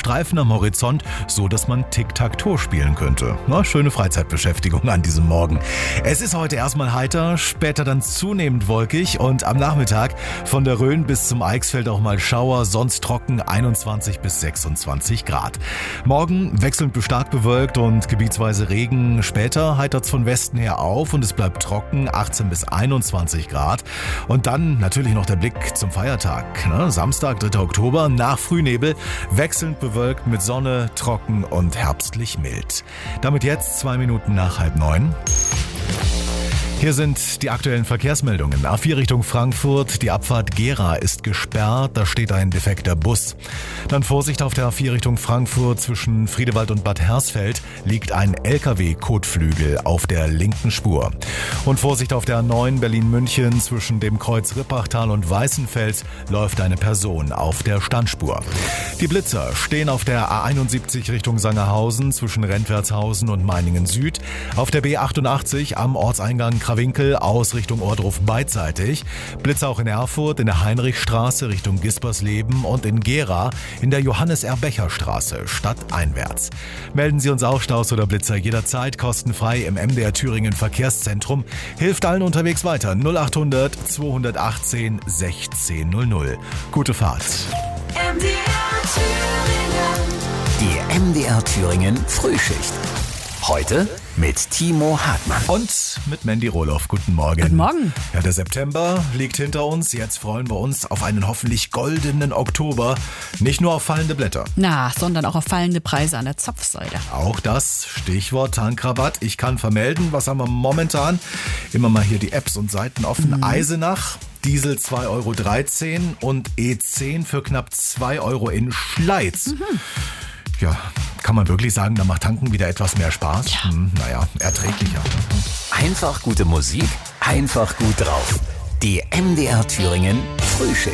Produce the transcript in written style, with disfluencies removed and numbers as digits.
Streifen am Horizont, so dass man Tic-Tac-Toe spielen könnte. Na, schöne Freizeitbeschäftigung an diesem Morgen. Es ist heute erstmal heiter, später dann zunehmend wolkig und am Nachmittag von der Rhön bis zum Eichsfeld auch mal Schauer, sonst trocken 21 bis 26 Grad. Morgen wechselnd stark bewölkt und gebietsweise Regen. Später heitert's von Westen her auf und es bleibt trocken, 18 bis 21 Grad. Und dann natürlich noch der Blick zum Feiertag. Samstag, 3. Oktober, nach Frühnebel, wechselnd bewölkt mit Sonne, trocken und herbstlich mild. Damit jetzt 2 Minuten nach 8:30. Hier sind die aktuellen Verkehrsmeldungen. A4 Richtung Frankfurt, die Abfahrt Gera ist gesperrt, da steht ein defekter Bus. Dann Vorsicht auf der A4 Richtung Frankfurt, zwischen Friedewald und Bad Hersfeld liegt ein LKW-Kotflügel auf der linken Spur. Und Vorsicht auf der A9 Berlin-München, zwischen dem Kreuz Rippachtal und Weißenfels läuft eine Person auf der Standspur. Die Blitzer stehen auf der A71 Richtung Sangerhausen, zwischen Rentwertshausen und Meiningen Süd, auf der B88 am Ortseingang Krawinkel aus Richtung Ohrdruf beidseitig. Blitzer auch in Erfurt, in der Heinrichstraße Richtung Gispersleben und in Gera in der Johannes-R-Becher-Straße stadteinwärts. Melden Sie uns auch Staus oder Blitzer jederzeit kostenfrei im MDR Thüringen Verkehrszentrum. Hilft allen unterwegs weiter. 0800 218 1600. Gute Fahrt. Die MDR Thüringen Frühschicht. Heute mit Timo Hartmann. Und mit Mandy Rohloff. Guten Morgen. Guten Morgen. Ja, der September liegt hinter uns. Jetzt freuen wir uns auf einen hoffentlich goldenen Oktober. Nicht nur auf fallende Blätter. Sondern auch auf fallende Preise an der Zapfsäule. Auch das, Stichwort Tankrabatt. Ich kann vermelden, was haben wir momentan? Immer mal hier die Apps und Seiten offen. Eisenach, Diesel 2,13 € und E10 für knapp 2 € in Schleiz. Ja, kann man wirklich sagen, da macht Tanken wieder etwas mehr Spaß? Ja. Erträglicher. Einfach gute Musik, einfach gut drauf. Die MDR Thüringen Frühschicht.